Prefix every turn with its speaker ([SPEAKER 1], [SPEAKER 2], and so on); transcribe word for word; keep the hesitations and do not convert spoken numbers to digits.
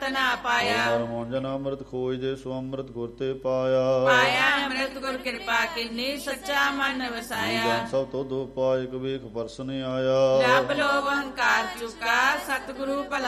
[SPEAKER 1] ਅੰਮ੍ਰਿਤ ਨਾ ਪਾਇਆ।
[SPEAKER 2] ਹਰਮੋਂ ਜਨ ਅੰਮ੍ਰਿਤ ਖੋਜ ਦੇ ਸੋ ਅੰਮ੍ਰਿਤ ਗੁਰ ਤੇ ਪਾਇਆ।
[SPEAKER 1] ਪਾਇਆ ਅੰਮ੍ਰਿਤ ਗੁਰ ਕਿਰਪਾ ਕੀਨੀ ਸੱਚਾ ਮਨ ਵਸਾਇਆ।
[SPEAKER 2] ਜਨ ਸਭ ਤੋਂ ਦੋ ਪਾਇ ਕਵੇਖ ਪਰਸਨ ਆਇਆ।
[SPEAKER 1] ਰੱਬ ਲੋਭ ਅਹੰਕਾਰ ਚੁਕਾ ਸਤਿਗੁਰੂ ਭਲਾ